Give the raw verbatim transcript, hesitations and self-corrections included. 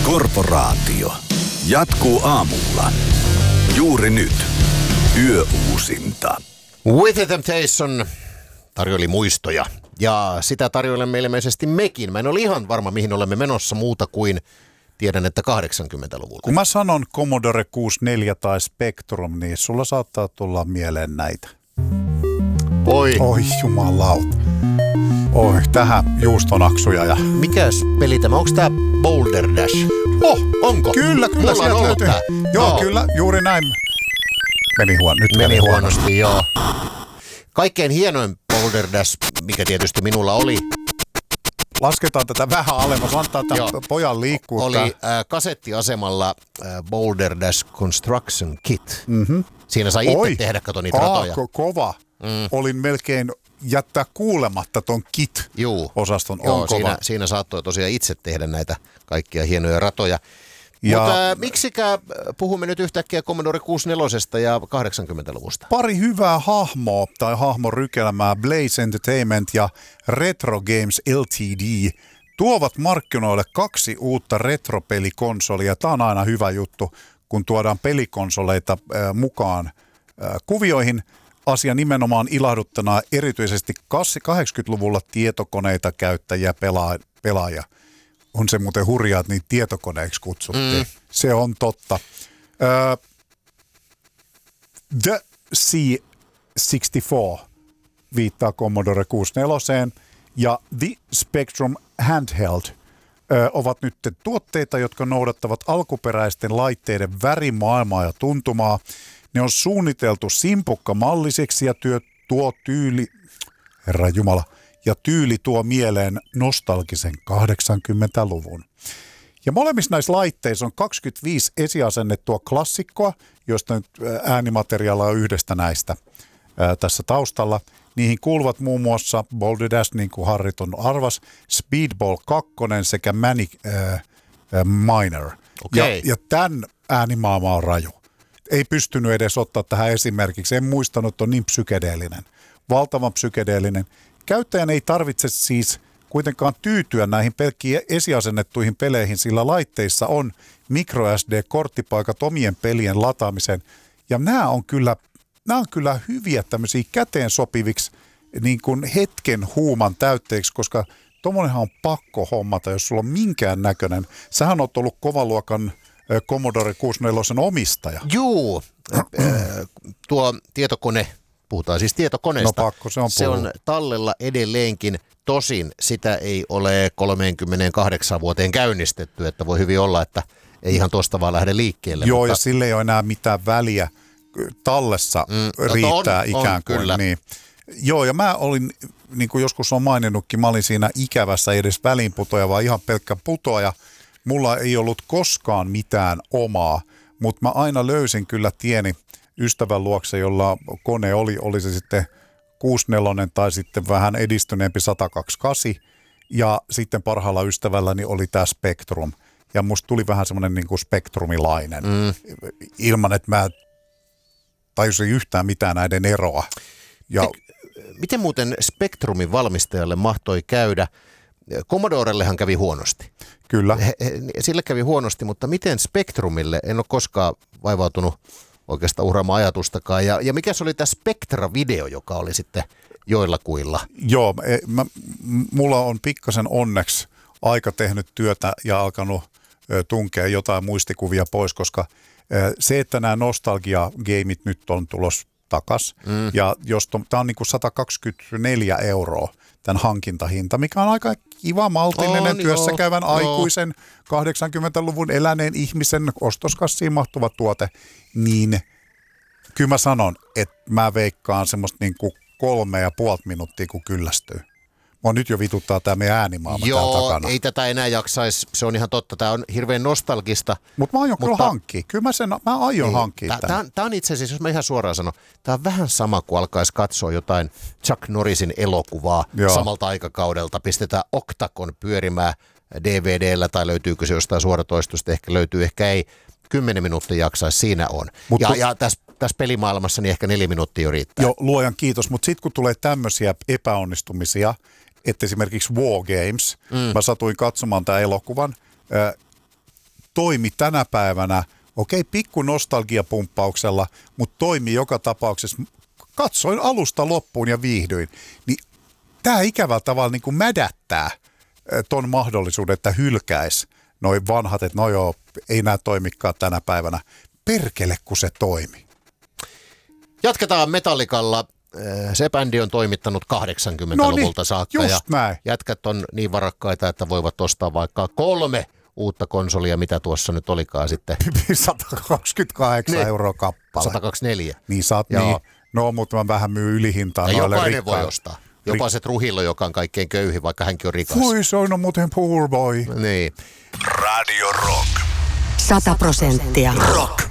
Korporaatio jatkuu aamulla. Juuri nyt. Yöuusinta. With the Temptation tarjoili muistoja. Ja sitä tarjoilemme ilmeisesti mekin. Mä en ole ihan varma, mihin olemme menossa muuta kuin tiedän, että kahdeksankymmentäluvulla. Kun mä sanon Commodore kuusikymmentäneljä tai Spectrum, niin sulla saattaa tulla mieleen näitä. Oi. Oi jumalauta. Oi, tähän juustonaksuja. Ja... Mikäs peli tämä? Onko tää Boulder Dash? Oh, onko? Kyllä, kyllä. Mulla on ollut tää. Joo, no. kyllä, juuri näin. Meni, huon, nyt meni, meni huonosti, huonosti, joo. Kaikkein hienoin Boulder Dash, mikä tietysti minulla oli. Lasketaan tätä vähän alemmas, antaa tämän pojan liikkua. Oli äh, kasettiasemalla äh, Boulder Dash Construction Kit. Mm-hmm. Siinä sai itse Oi, tehdä, kato niitä ratoja. Ko- kova. Mm. Olin melkein jättää kuulematta ton Kit-osaston. Joo, on siinä, kova. siinä saattoi tosiaan itse tehdä näitä kaikkia hienoja ratoja. Ja mutta äh, miksikä puhumme nyt yhtäkkiä Commodore kuusikymmentäneljä ja kahdeksankymmentäluvusta? Pari hyvää hahmoa tai hahmorykelmää, Blaze Entertainment ja Retro Games Limited, tuovat markkinoille kaksi uutta retropelikonsolia. Tämä on aina hyvä juttu, kun tuodaan pelikonsoleita äh, mukaan äh, kuvioihin. Asia nimenomaan ilahduttana erityisesti kahdeksankymmentäluvulla tietokoneita käyttäjiä pelaa- pelaajia. On se muuten hurjaa, että niitä tietokoneeksi kutsuttiin. Mm. Se on totta. Uh, The C kuusikymmentäneljä viittaa Commodore kuusikymmentäneljä ja The Spectrum Handheld uh, ovat nyt tuotteita, jotka noudattavat alkuperäisten laitteiden värimaailmaa ja tuntumaa. Ne on suunniteltu simpukkamalliseksi ja työ, tuo tyyli, herra jumala, ja tyyli tuo mieleen nostalgisen kahdeksankymmentäluvun. Ja molemmissa näissä laitteissa on kaksikymmentäviisi esiasennettua klassikkoa, joista nyt äänimateriaalia on yhdestä näistä ää, tässä taustalla. Niihin kuuluvat muun muassa Boulder Dash, niin kuin Harri on arvas, Speedball kaksi sekä Manic ää, ää, Miner. Okay. Ja, ja tämän äänimaailma on raju. Ei pystynyt edes ottaa tähän esimerkiksi. En muistanut, että on niin psykedeellinen. Valtavan psykedeellinen. Käyttäjän ei tarvitse siis kuitenkaan tyytyä näihin pelkkiin esiasennettuihin peleihin, sillä laitteissa on microSD-korttipaikat omien pelien lataamiseen. Ja nämä on kyllä, nämä on kyllä hyviä tämmöisiä käteen sopiviksi niin kuin hetken huuman täytteiksi, koska tommonenhan on pakko hommata, jos sulla on minkään näköinen. Sähän oot ollut kovaluokan Commodore kuusikymmentäneljä omistaja. Juu, tuo tietokone, puhutaan siis tietokoneesta. No pakko, se on Se on tallella edelleenkin, tosin sitä ei ole kolmekymmentäkahdeksan vuoteen käynnistetty, että voi hyvin olla, että ei ihan tuosta vaan lähde liikkeelle. Joo, mutta... ja sille ei ole enää mitään väliä. Tallessa mm, riittää on, ikään kuin. Kyllä. Niin. Joo, ja mä olin, niin kuin joskus on maininnutkin, mä olin siinä ikävässä, ei edes väliinputoja, vaan ihan pelkkä putoaja. Mulla ei ollut koskaan mitään omaa, mutta mä aina löysin kyllä tieni ystävän luokse, jolla kone oli, oli se sitten kuusikymmentäneljä tai sitten vähän edistyneempi sata kaksikymmentäkahdeksan. Ja sitten parhaalla ystävälläni oli tämä Spectrum. Ja musta tuli vähän semmoinen niin kuin spektrumilainen, mm. ilman että mä tajusin yhtään mitään näiden eroa. Ja... Miten muuten Spectrumin valmistajalle mahtoi käydä? Commodorellehan kävi huonosti. Kyllä. He, he, sille kävi huonosti, mutta miten Spectrumille? En ole koskaan vaivautunut oikeastaan uhraamaan ajatustakaan. Ja, ja mikä se oli tämä Spectra-video, joka oli sitten joillakuilla? Joo, mä, mulla on pikkasen onneksi aika tehnyt työtä ja alkanut ö, tunkea jotain muistikuvia pois, koska ö, se, että nämä nostalgia-gameit nyt on tulos takas, mm. ja jos tämä on niin kuin sata kaksikymmentäneljä euroa tämän hankintahinta, mikä on aika kiva, maltillinen, on, työssäkäyvän joo, aikuisen, kahdeksankymmentäluvun eläneen ihmisen ostoskassiin mahtuva tuote, niin kyllä mä sanon, että mä veikkaan semmoista niin kuin kolme ja puolta minuuttia, kun kyllästyy. Mua nyt jo vituttaa tämä meidän äänimaailma täällä takana. Joo, ei tätä enää jaksaisi, se on ihan totta, tämä on hirveän nostalgista. Mut mä aion mutta kyllä hankkia, kyllä mä, sen, mä aion ei, hankkia tämän. Tämä on itse asiassa, jos mä ihan suoraan sanon, tämä on vähän sama kuin alkaisi katsoa jotain Chuck Norrisin elokuvaa Joo. samalta aikakaudelta, pistetään Octagon pyörimään D V D:llä tai löytyykö se jostain suoratoistosta, ehkä löytyy, ehkä ei. Kymmenen minuuttia jaksaisi, siinä on. Mut, ja ja tässä, tässä pelimaailmassa niin ehkä neljä minuuttia jo riittää. Joo, luojan kiitos, mutta sitten kun tulee tämmöisiä epäonnistumisia, että esimerkiksi War Games, mm. mä satuin katsomaan tämän elokuvan, äh, toimi tänä päivänä, okei, pikku nostalgiapumppauksella, mutta toimi joka tapauksessa. Katsoin alusta loppuun ja viihdyin. Niin tämä ikävällä tavalla niin kuin mädättää ton mahdollisuuden, että hylkäisi noi vanhat, että no joo, ei nämä toimikaan tänä päivänä. Perkele, kun se toimi. Jatketaan Metallicalla. Se bändi on toimittanut kahdeksankymmentäluvulta saakka just ja näin. jätkät on niin varakkaita, että voivat ostaa vaikka kolme uutta konsolia, mitä tuossa nyt olikaan sitten. sata kaksikymmentäkahdeksan niin. euroa kappale. sata kaksikymmentäneljä. Niin saat niin. No, mutta mä vähän myy ylihintaan. Ja jokainen rikkaan. voi ostaa. Jopa se Trujillo, joka on kaikkein köyhin, vaikka hänkin on rikas. Voi, se on muuten poor boy. Niin. Radio Rock. Sata prosenttia. Rock.